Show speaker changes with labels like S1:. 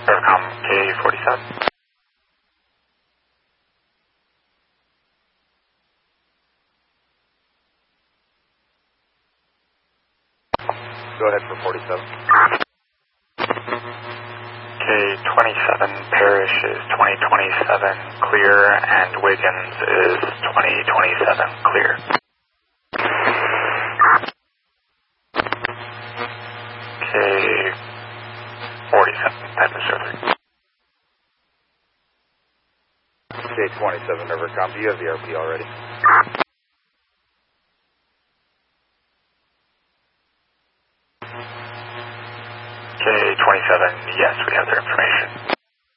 S1: Rivercom K47.
S2: Go ahead for 47.
S1: K27 Parish is 2027 clear, and Wiggins is 2027 clear. K47, type of survey.
S2: K27 Rivercom, do you have the RP already?